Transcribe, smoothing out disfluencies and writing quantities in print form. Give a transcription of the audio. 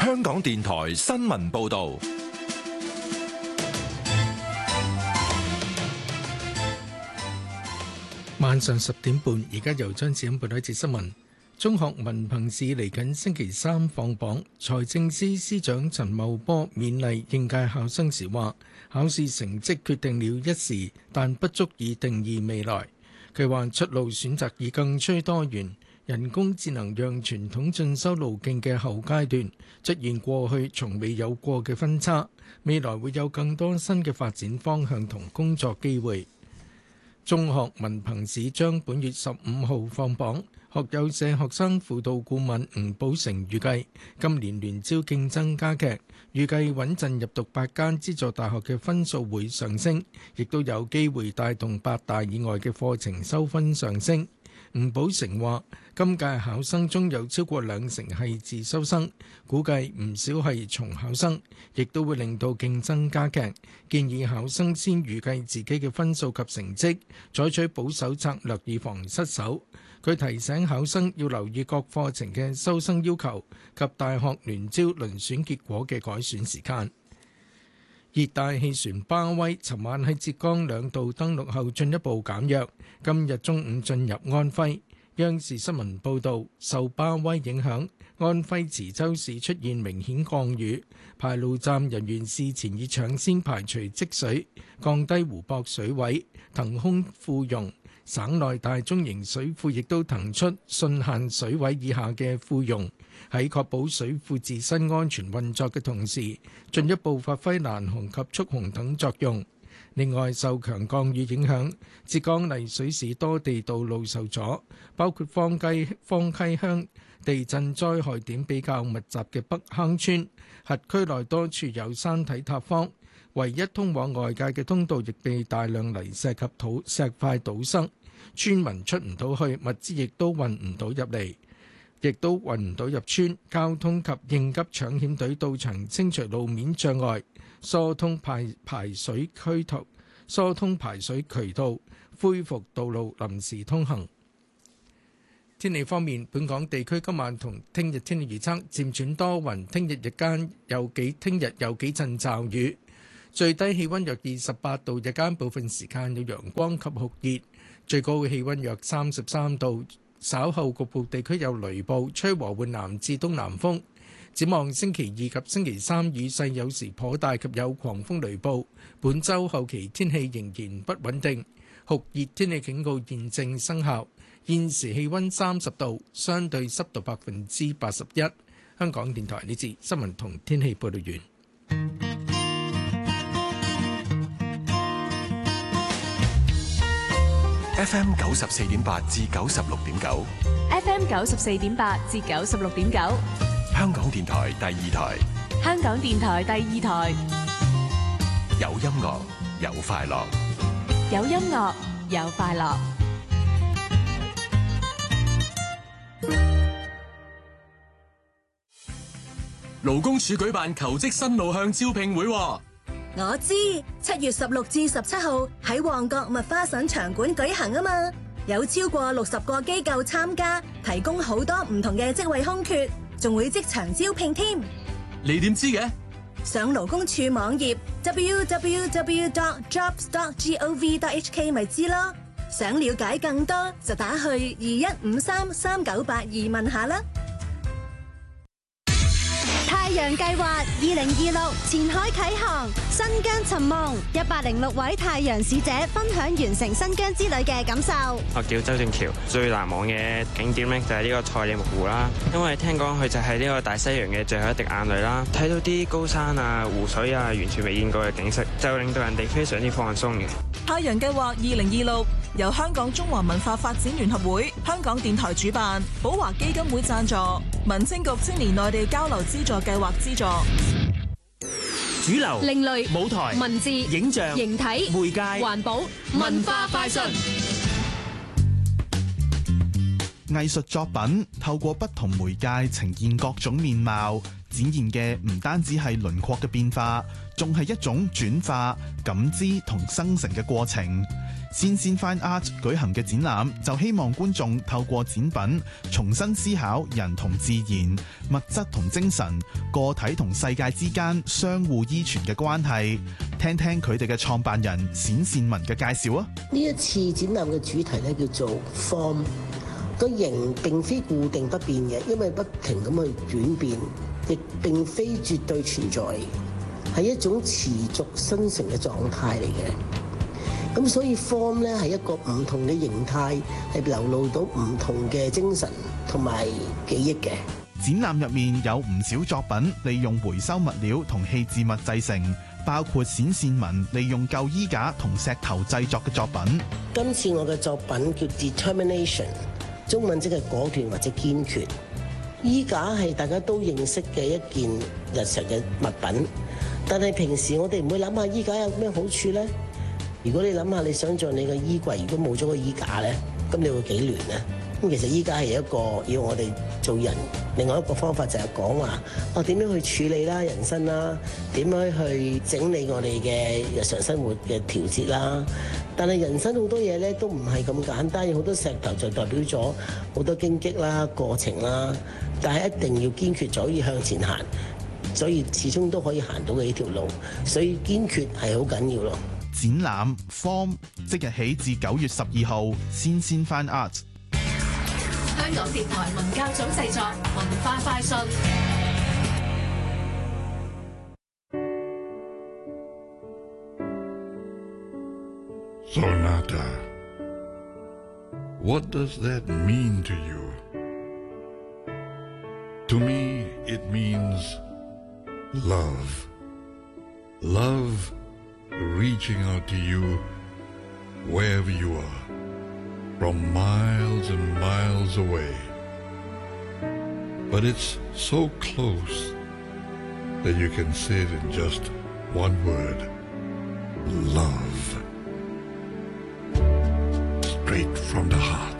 香港電台新聞報道。 晚上10點半，而家由張子欣報道一節新聞。中學文憑試嚟緊星期三放榜，財政司司長陳茂波勉勵應屆考生時話：考試成績決定了一時，但不足以定義未來。佢話出路選擇已更趨多元，人工智能讓傳統進修路徑嘅後階段出現過去從未有過嘅分叉，未來會有更多新嘅發展方向同工作機會。中學文憑試將本月15號放榜，學友社學生輔導顧問吳寶成預計今年聯招競爭加劇，預計穩陣入讀8間資助大學嘅分數會上升，亦都有機會帶動8大以外嘅課程收分上升。吳寶成話：今屆考生中有超過20%係自修生，估計唔少係重考生，亦都會令到競爭加劇。建議考生先預計自己嘅分數及成績，採取保守策略以防失手。佢提醒考生要留意各課程嘅收生要求及大學聯招遴選結果嘅改選時間。熱帶氣旋巴威尋晚喺浙江2度登陸後進一步減弱，今日中午進入安徽。央視新聞報導，受巴威影響，安徽磁州市出現明顯降雨，排澇站人員事前已搶先排除積水，降低湖泊水位，騰空庫容。省內大中型水庫亦都騰出汛限水位以下嘅庫容，喺確保水庫自身安全運作嘅同時，進一步發揮攔洪及蓄洪等作用。另外，受強降雨影響，浙江麗水市多地道路受阻，包括方溪鄉地震災害點比較密集嘅北坑村，轄區內多處有山體塌方，唯一通往外界嘅通道亦被大量泥石及石塊堵塞。村民出唔到去，物資亦都運唔到入嚟，亦都運唔到入村。交通及應急搶險隊到場清除路面障礙，疏通排水渠道，恢復道路臨時通行。天氣方面，本港地區今晚同聽日天氣預測漸轉多雲，聽日有幾陣驟雨，最低氣溫約28度，日間部分時間有陽光及酷熱。最高氣溫約33度，稍後局部地區有雷暴，吹和緩南至東南風。展望星期2及星期3雨勢有時頗大及有狂風雷暴。本週後期天氣仍然不穩定，酷熱天氣警告現正生效。現時氣溫30度，相對濕度81%。香港電台呢節新聞同天氣報道完。 FM 94.8至96.9 ，FM 94.8至96.9， 香港電台第2台， 香港電台第2台， 有音樂有快樂， 有音樂有快樂。 勞工處舉辦求職新路向招聘會。 我知7月16至17號喺旺角麥花臣場館舉行啊嘛，有超過60個機構參加，提供好多唔同嘅職位空缺，仲會即場招聘添。 你點知嘅？ 上勞工處網頁 www.jobs.gov.hk 咪知咯。想了解更多就打去21533982問下啦。 太陽計劃2026前海啟航，新疆尋夢，106位太陽使者分享完成新疆之旅嘅感受。 我叫周正橋，最難忘嘅景點呢就係呢個賽里木湖啦，因為聽講佢就係呢個大西洋嘅最後一滴眼淚啦，睇到啲高山啊、湖水啊，完全未見過嘅景色，就令到人哋非常之放鬆嘅。 太陽計劃2026由香港中華文化發展聯合會、香港電台主辦，寶華基金會贊助，民青局青年內地交流資助計劃資助。 主流、 另類、 舞台、 文字、 影像、 形體、 媒介、 環保、文化快訊。 藝術作品透過不同媒介呈現各種面貌，展現嘅唔單止係輪廓嘅變化，仲係一種轉化、感知同生成嘅過程。 Sinsin Fine Art 舉行嘅展覽就希望觀眾透過展品重新思考人同自然、物質同精神、個體同世界之間相互依存嘅關係。聽聽佢哋嘅創辦人冼善文嘅介紹啊！ 呢一次展覽嘅主題咧叫做 Form， 個形並非固定不變嘅，因為不停咁去轉變，亦並非絕對存在，係一種持續生成嘅狀態嚟嘅。咁所以 Form 咧係一個唔同嘅形態，係流露到唔同嘅精神同埋記憶嘅。 展覽入面有唔少作品利用回收物料同棄置物製成，包括冼善文利用舊衣架同石頭製作嘅作品。 今次我嘅作品叫 Determination， 中文即係果斷或者堅決。衣架係大家都認識嘅一件日常嘅物品，但係平時我哋唔會諗下衣架有咩好處呢？如果你諗下，你想像你個衣櫃如果冇咗個衣架呢，咁你會幾亂呢？咁其實依家係一個要我哋做人，另外一個方法就係講話，點樣去處理啦人生啦，點樣去整理我哋嘅日常生活嘅調節啦。但係人生好多嘢咧都唔係咁簡單，有好多石頭就代表咗好多荊棘啦、過程啦。但係一定要堅決就可以向前行，所以始終都可以行到嘅呢條路。所以堅決係好緊要咯。 展覽 Form 即日起至9月12號，Sinsin Fine Art。 香港電台文教組製作文化快訊。 Sonata. What does that mean to you? To me, it means love. Love reaching out to you wherever you are, from miles and miles away. But it's so close that you can say it in just one word: love. Straight from the heart.